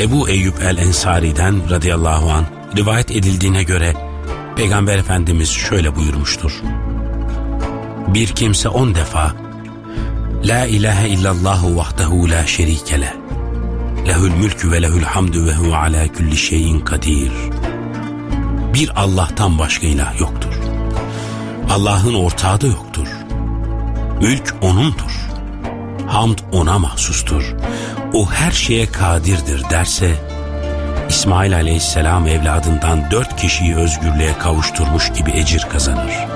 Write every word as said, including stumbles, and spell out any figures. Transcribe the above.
Ebu Eyyub el-Ensari'den radıyallahu anh rivayet edildiğine göre Peygamber Efendimiz şöyle buyurmuştur: bir kimse on defa La ilahe illallahu vahdehu la şerikele lehül mülkü ve lehül hamdü ve hu ala kulli şeyin kadir. Bir Allah'tan başka ilah yoktur. Allah'ın ortağı da yoktur. Mülk O'nundur. Hamd O'na mahsustur. O her şeye kadirdir derse, İsmail aleyhisselam evladından dört kişiyi özgürlüğe kavuşturmuş gibi ecir kazanır.